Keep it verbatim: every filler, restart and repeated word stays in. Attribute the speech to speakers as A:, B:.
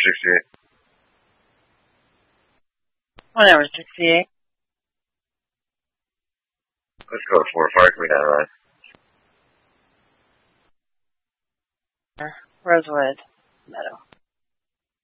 A: sixty-eight.
B: One hour sixty-eight.
A: Let's go to four five, we got
B: Rosewood Meadow.